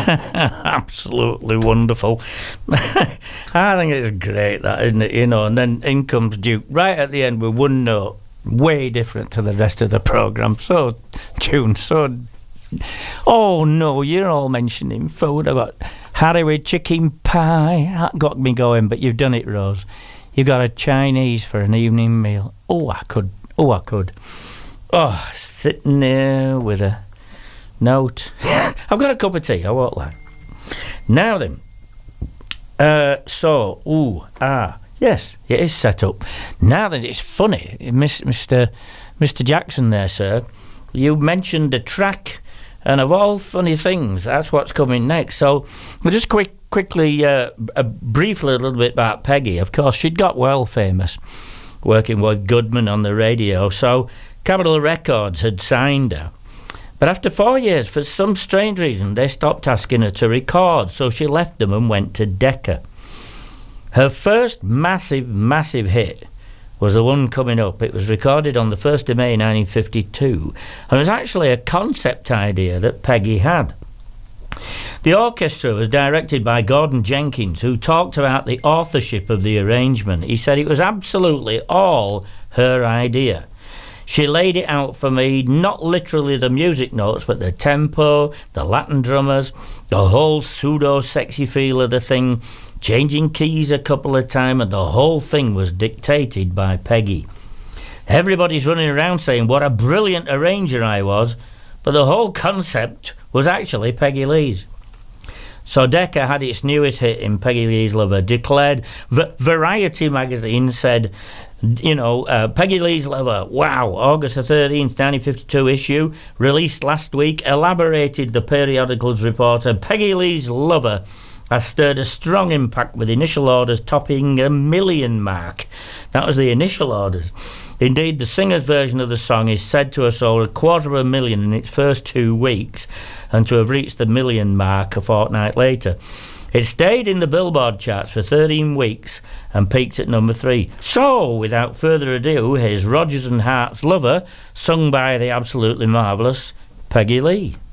Absolutely wonderful. I think it's great, that, isn't it? You know, and then in comes Duke right at the end with one note, way different to the rest of the programme. So tuned, so... Oh, no, you're all mentioning food. About Harry with chicken pie. That got me going, but you've done it, Rose. You've got a Chinese for an evening meal. Oh, I could. Oh, sitting there with a note. I've got a cup of tea, I won't lie. Now then. Yes, it is set up. Now then, it's funny. Mr. Jackson there, sir, you mentioned a track, and of all funny things, that's what's coming next. So we'll just quickly, briefly a little bit about Peggy. Of course, she'd got well famous working with Goodman on the radio, so Capitol Records had signed her. But after 4 years, for some strange reason, they stopped asking her to record, so she left them and went to Decca. Her first massive hit was the one coming up. It was recorded on the 1st of May 1952, and it was actually a concept idea that Peggy had. The orchestra was directed by Gordon Jenkins, who talked about the authorship of the arrangement. He said it was absolutely all her idea. She laid it out for me, not literally the music notes, but the tempo, the Latin drummers, the whole pseudo-sexy feel of the thing, changing keys a couple of times, and the whole thing was dictated by Peggy. Everybody's running around saying what a brilliant arranger I was, but the whole concept was actually Peggy Lee's. So Decca had its newest hit in Peggy Lee's Lover, declared. Variety magazine said, Peggy Lee's Lover, wow, August the 13th, 1952 issue, released last week, elaborated the periodical's reporter, Peggy Lee's Lover has stirred a strong impact with initial orders topping 1 million mark. That was the initial orders. Indeed, the singer's version of the song is said to have sold 250,000 in its first 2 weeks and to have reached the 1 million mark a fortnight later. It stayed in the Billboard charts for 13 weeks and peaked at number 3. So, without further ado, here's Rodgers and Hart's Lover, sung by the absolutely marvellous Peggy Lee.